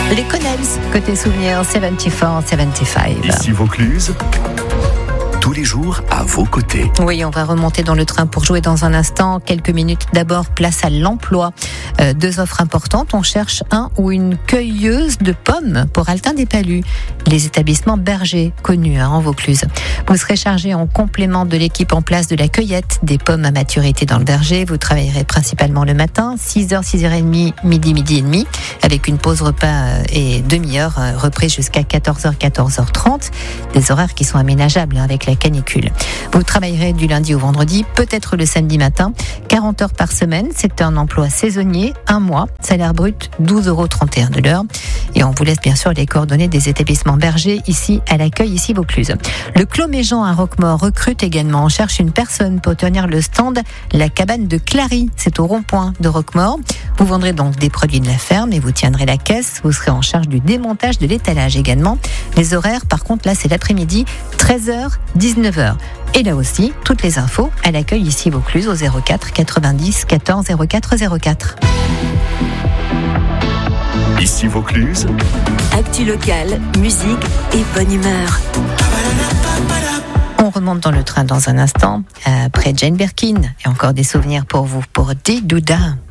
Les Connells, côté souvenir 74-75. Ici Vaucluse, tous les jours à vos côtés. Oui, on va remonter dans le train pour jouer dans un instant. Quelques minutes d'abord, place à l'emploi. Deux offres importantes. On cherche un ou une cueilleuse de pommes pour Altin des Palus. Les établissements Berger, connus en Vaucluse. Vous serez chargé en complément de l'équipe en place de la cueillette des pommes à maturité dans le verger. Vous travaillerez principalement le matin, 6h, 6h30, midi et demi, avec une pause repas et demi-heure reprise jusqu'à 14h, 14h30. Des horaires qui sont aménageables avec la canicule. Vous travaillerez du lundi au vendredi, peut-être le samedi matin, 40 heures par semaine. C'est un emploi saisonnier, un mois, salaire brut 12,31 € de l'heure. Et on vous laisse bien sûr les coordonnées des établissements Berger ici à l'accueil, ici Vaucluse. Le Clos Méjean à Roquemaure recrute également. On cherche une personne pour tenir le stand La Cabane de Clary. C'est au rond-point de Roquemaure. Vous vendrez donc des produits de la ferme et vous tiendrez la caisse. Vous serez en charge du démontage de l'étalage également. Les horaires, par contre, là, c'est l'après-midi, 13h, 19h. Et là aussi, toutes les infos à l'accueil ici Vaucluse au 04 90 14 04 04. Ici Vaucluse, actu locale, musique et bonne humeur. On remonte dans le train dans un instant, après Jane Birkin, et encore des souvenirs pour vous, pour Didouda.